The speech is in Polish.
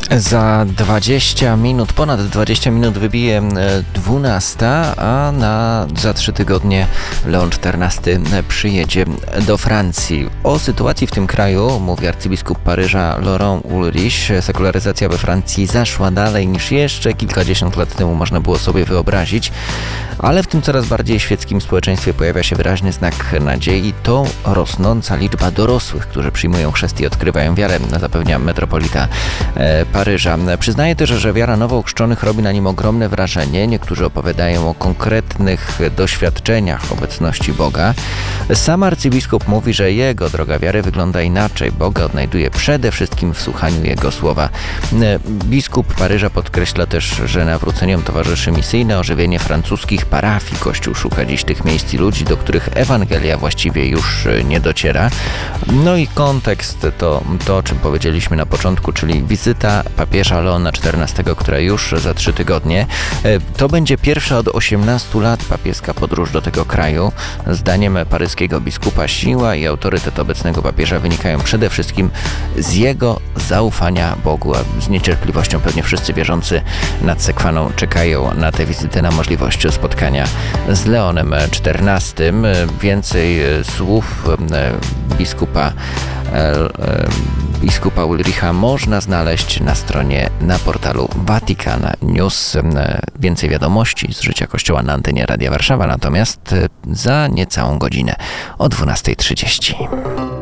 Za 20 minut, ponad 20 minut wybije 12, a za 3 tygodnie Leon XIV przyjedzie do Francji. O sytuacji w tym kraju mówi arcybiskup Paryża Laurent Ulrich. Sekularyzacja we Francji zaszła dalej niż jeszcze kilkadziesiąt lat temu można było sobie wyobrazić, ale w tym coraz bardziej świeckim społeczeństwie pojawia się wyraźny znak nadziei. To rosnąca liczba dorosłych, którzy przyjmują chrzest i odkrywają wiarę, zapewnia metropolita Paryża. Przyznaje też, że wiara nowo chrzczonych robi na nim ogromne wrażenie. Niektórzy opowiadają o konkretnych doświadczeniach obecności Boga. Sam arcybiskup mówi, że jego droga wiary wygląda inaczej. Boga odnajduje przede wszystkim w słuchaniu Jego słowa. Biskup Paryża podkreśla też, że nawróceniom towarzyszy misyjne ożywienie francuskich parafii. Kościół szuka dziś tych miejsc i ludzi, do których Ewangelia właściwie już nie dociera. No i kontekst to o czym powiedzieliśmy na początku, czyli wizyta papieża Leona XIV, która już za 3 tygodnie. To będzie pierwsza od 18 lat papieska podróż do tego kraju. Zdaniem paryskiego biskupa siła i autorytet obecnego papieża wynikają przede wszystkim z jego zaufania Bogu, a z niecierpliwością pewnie wszyscy wierzący nad sekwaną czekają na tę wizytę, na możliwość spotkania z Leonem XIV. Więcej słów biskupa Ulricha można znaleźć na portalu Vatican News. Więcej wiadomości z życia Kościoła na antenie Radia Warszawa, natomiast za niecałą godzinę o 12:30.